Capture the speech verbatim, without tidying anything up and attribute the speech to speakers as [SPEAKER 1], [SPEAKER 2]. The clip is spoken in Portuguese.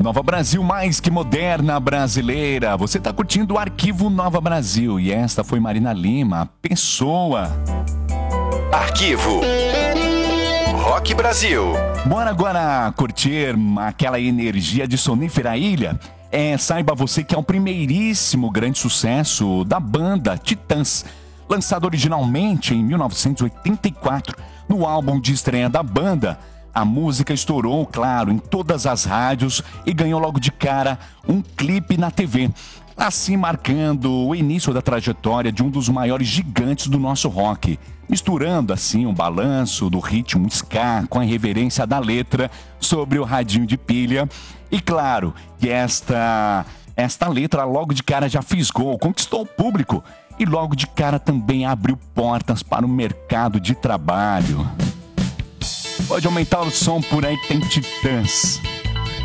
[SPEAKER 1] Nova Brasil, mais que moderna brasileira. Você tá curtindo o Arquivo Nova Brasil. E esta foi Marina Lima, Pessoa.
[SPEAKER 2] Arquivo Rock Brasil.
[SPEAKER 1] Bora agora curtir aquela energia de Sonífera Ilha. É, saiba você que é o primeiríssimo grande sucesso da banda Titãs, lançado originalmente em mil novecentos e oitenta e quatro. No álbum de estreia da banda, a música estourou, claro, em todas as rádios e ganhou logo de cara um clipe na T V, assim marcando o início da trajetória de um dos maiores gigantes do nosso rock, misturando assim o balanço do ritmo ska com a irreverência da letra sobre o radinho de pilha. E claro que esta, esta letra logo de cara já fisgou, conquistou o público e logo de cara também abriu portas para o mercado de trabalho. Pode aumentar o som, por aí tem Titãs.